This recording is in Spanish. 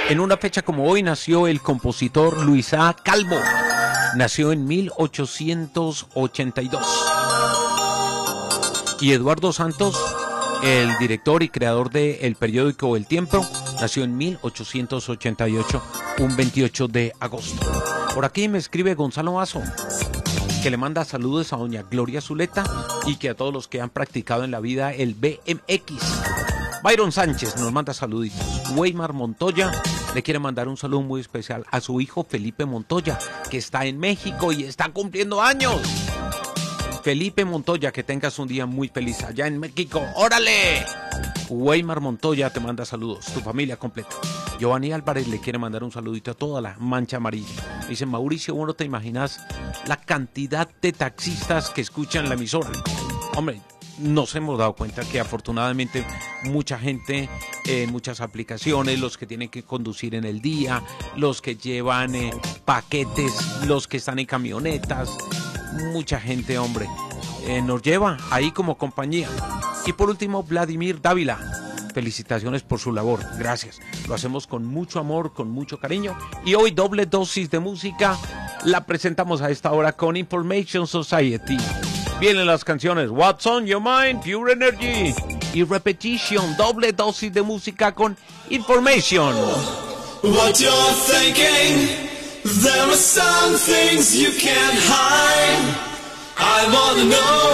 En una fecha como hoy nació el compositor Luis A. Calvo. Nació en 1882. Y Eduardo Santos, el director y creador del periódico El Tiempo, nació en 1888, un 28 de agosto. Por aquí me escribe Gonzalo Mazo, que le manda saludos a doña Gloria Zuleta y que a todos los que han practicado en la vida el BMX. Byron Sánchez nos manda saluditos. Weimar Montoya le quiere mandar un saludo muy especial a su hijo Felipe Montoya, que está en México y está cumpliendo años. Felipe Montoya, que tengas un día muy feliz allá en México. ¡Órale! Weimar Montoya te manda saludos, tu familia completa. Giovanni Álvarez le quiere mandar un saludito a toda la mancha amarilla. Dice, Mauricio, ¿vos no te imaginas la cantidad de taxistas que escuchan la emisora? Hombre, nos hemos dado cuenta que afortunadamente mucha gente en muchas aplicaciones, los que tienen que conducir en el día, los que llevan paquetes, los que están en camionetas, mucha gente, hombre, nos lleva ahí como compañía. Y por último, Vladimir Dávila, felicitaciones por su labor, gracias. Lo hacemos con mucho amor, con mucho cariño. Y hoy doble dosis de música la presentamos a esta hora con Information Society. Vienen las canciones What's on Your Mind, Pure Energy y Repetition, doble dosis de música con Information. What you're thinking, there are some things you can't hide. I wanna know.